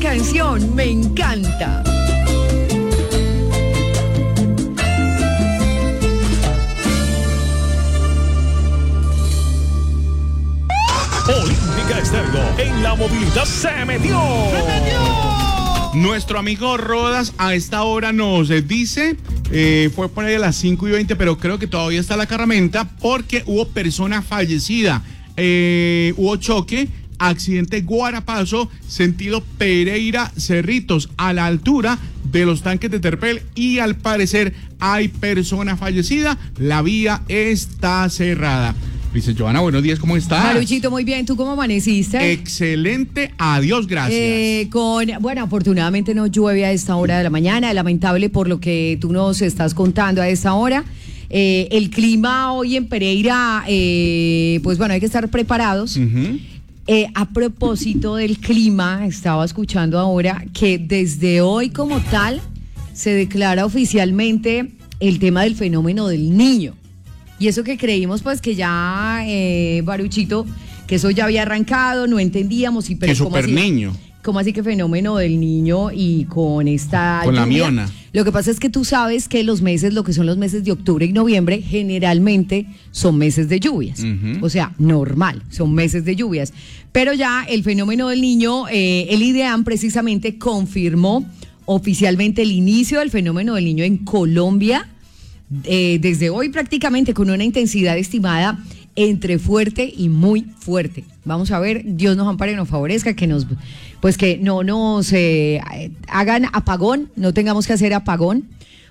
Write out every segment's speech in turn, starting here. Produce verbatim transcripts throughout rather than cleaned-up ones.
canción me encanta. Olímpica Estéreo en la movilidad se metió. ¡Se metió! Nuestro amigo Rodas a esta hora nos dice, eh, fue por ahí a las cinco y veinte, pero creo que todavía está la carramenta porque hubo persona fallecida, eh, hubo choque, accidente Guarapazo, sentido Pereira Cerritos, a la altura de los tanques de Terpel, y al parecer hay persona fallecida, la vía está cerrada. Dice Joana, buenos días, ¿cómo estás? Maruchito, muy bien, ¿tú cómo amaneciste? Excelente, adiós, gracias. Eh, con, bueno, afortunadamente no llueve a esta hora de la mañana, lamentable por lo que tú nos estás contando a esta hora. Eh, el clima hoy en Pereira, eh, pues bueno, hay que estar preparados. Uh-huh. Eh, a propósito del clima, estaba escuchando ahora que desde hoy como tal se declara oficialmente el tema del fenómeno del Niño. Y eso que creímos pues que ya, eh, Baruchito, que eso ya había arrancado, no entendíamos. Y, pero que super niño. ¿Cómo así que fenómeno del Niño y con esta Con lluvia? La miona. Lo que pasa es que tú sabes que los meses, lo que son los meses de octubre y noviembre, generalmente son meses de lluvias. Uh-huh. O sea, normal, son meses de lluvias. Pero ya el fenómeno del Niño, eh, el IDEAM precisamente confirmó oficialmente el inicio del fenómeno del Niño en Colombia. Eh, desde hoy prácticamente con una intensidad estimada entre fuerte y muy fuerte. Vamos a ver, Dios nos ampare y nos favorezca, que nos, pues que no nos eh, hagan apagón, no tengamos que hacer apagón,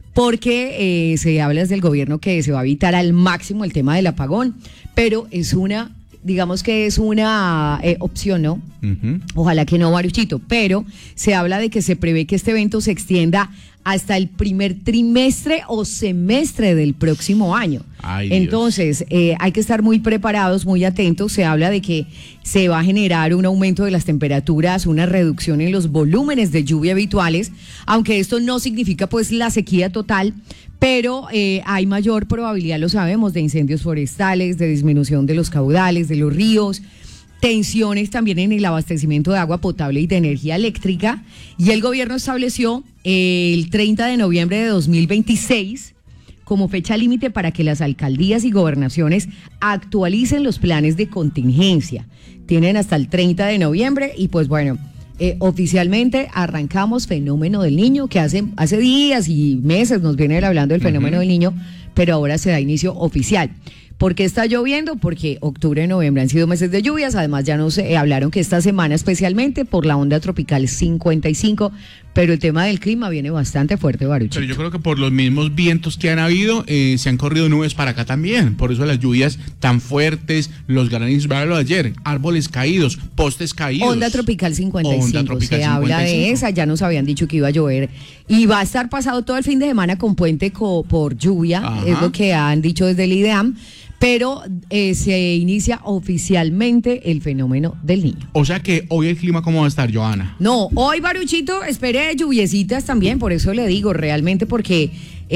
porque eh, se habla desde el gobierno que se va a evitar al máximo el tema del apagón, pero es una, digamos que es una eh, opción, ¿no? Uh-huh. Ojalá que no, Baruchito, pero se habla de que se prevé que este evento se extienda hasta el primer trimestre o semestre del próximo año. Ay, entonces, eh, hay que estar muy preparados, muy atentos. Se habla de que se va a generar un aumento de las temperaturas, una reducción en los volúmenes de lluvia habituales, aunque esto no significa pues la sequía total, pero eh, hay mayor probabilidad, lo sabemos, de incendios forestales, de disminución de los caudales, de los ríos, tensiones también en el abastecimiento de agua potable y de energía eléctrica, y el gobierno estableció el treinta de noviembre de dos mil veintiséis como fecha límite para que las alcaldías y gobernaciones actualicen los planes de contingencia. Tienen hasta el treinta de noviembre y pues bueno, eh, oficialmente arrancamos fenómeno del Niño, que hace, hace días y meses nos vienen hablando del fenómeno uh-huh. del Niño, pero ahora se da inicio oficial. ¿Por qué está lloviendo? Porque octubre y noviembre han sido meses de lluvias. Además, ya nos eh, hablaron que esta semana especialmente por la onda tropical cincuenta y cinco, pero el tema del clima viene bastante fuerte, Baruchito. Pero yo creo que por los mismos vientos que han habido, eh, se han corrido nubes para acá también. Por eso las lluvias tan fuertes, los granizos, lo de ayer, árboles caídos, postes caídos. Onda tropical cincuenta y cinco, onda tropical se cincuenta y cinco. Habla de esa, ya nos habían dicho que iba a llover. Y va a estar pasado todo el fin de semana con puente co- por lluvia, ajá, es lo que han dicho desde el IDEAM. Pero eh, se inicia oficialmente el fenómeno del Niño. O sea que hoy el clima, ¿cómo va a estar, Joana? No, hoy, Baruchito, espere lluviecitas también, por eso le digo, realmente, porque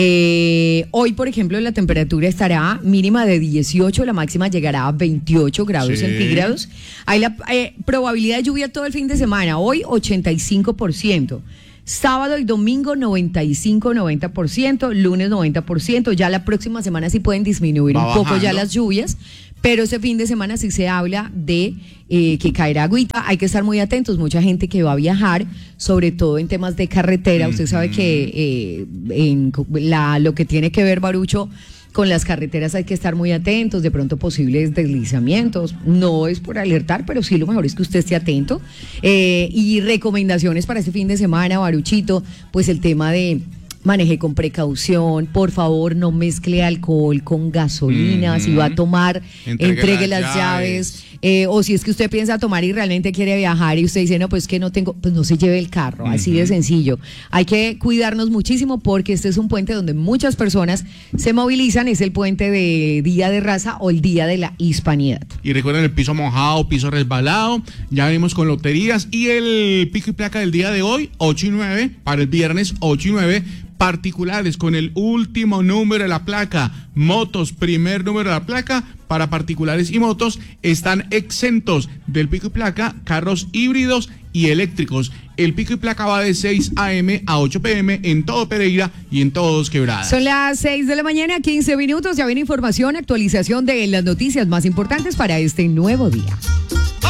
eh, hoy, por ejemplo, la temperatura estará mínima de dieciocho, la máxima llegará a veintiocho grados sí. centígrados. Hay la eh, probabilidad de lluvia todo el fin de semana, hoy ochenta y cinco por ciento. Sábado y domingo noventa y cinco, noventa por ciento, lunes noventa por ciento, ya la próxima semana sí pueden disminuir Va un bajando. poco ya las lluvias, pero ese fin de semana sí se habla de eh, que caerá agüita. Hay que estar muy atentos, mucha gente que va a viajar, sobre todo en temas de carretera, mm-hmm. usted sabe que eh, en la, lo que tiene que ver, Barucho, con las carreteras hay que estar muy atentos, de pronto posibles deslizamientos, no es por alertar, pero sí lo mejor es que usted esté atento. Eh, y recomendaciones para este fin de semana, Baruchito, pues el tema de maneje con precaución, por favor no mezcle alcohol con gasolina, mm-hmm. si va a tomar, entregue, entregue las, las llaves, llaves eh, o si es que usted piensa tomar y realmente quiere viajar y usted dice, no, pues que no tengo, pues no se lleve el carro, mm-hmm. así de sencillo. Hay que cuidarnos muchísimo porque este es un puente donde muchas personas se movilizan, es el puente de Día de Raza o el Día de la Hispanidad. Y recuerden el piso mojado, piso resbalado, ya venimos con loterías y el pico y placa del día de hoy, ocho y nueve, para el viernes ocho y nueve, particulares con el último número de la placa, motos, primer número de la placa, para particulares y motos están exentos del pico y placa, carros híbridos y eléctricos. El pico y placa va de seis a eme a ocho pe eme en todo Pereira y en todos Quebradas. Son las seis de la mañana, quince minutos. Ya viene información, actualización de las noticias más importantes para este nuevo día.